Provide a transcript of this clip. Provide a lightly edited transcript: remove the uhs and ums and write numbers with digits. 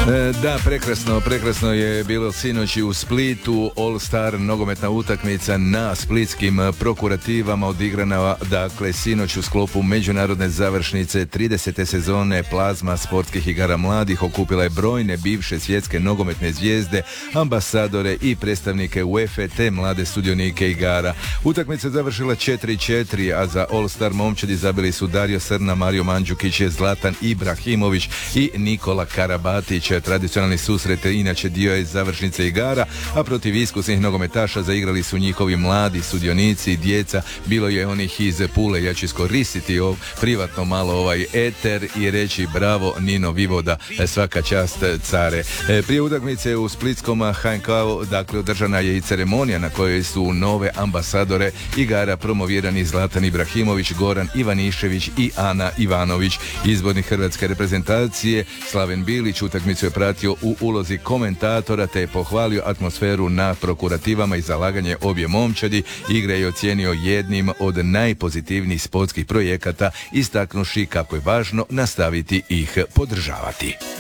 Da, prekrasno je bilo sinoć u Splitu, All Star nogometna utakmica na splitskim prokurativama odigrana, dakle, sinoć u sklopu međunarodne završnice 30. sezone Plazma sportskih igara mladih okupila je brojne bivše svjetske nogometne zvijezde, ambasadore i predstavnike UEFA te mlade sudionike igara. Utakmica završila 4-4, a za All Star momčadi zabili su Dario Srna, Mario Mandžukić, Zlatan Ibrahimović i Nikola Karabatić. Tradicionalni susret inače dio je završnice igara, a protiv iskusnih nogometaša zaigrali su njihovi mladi sudionici, djeca. Bilo je onih iz Pule. Ja ću iskoristiti privatno malo ovaj eter i reći bravo Nino Vivoda, svaka čast care. Prije utakmice u splitskom HNK-u, dakle, održana je i ceremonija na kojoj su nove ambasadore igara promovirani Zlatan Ibrahimović, Goran Ivanišević i Ana Ivanović. Izbornik hrvatske reprezentacije Slaven Bilić utakmicu je pratio u ulozi komentatora te je pohvalio atmosferu na prokurativama i zalaganje obje momčadi. Igre je ocijenio jednim od najpozitivnijih sportskih projekata, istaknuši kako je važno nastaviti ih podržavati.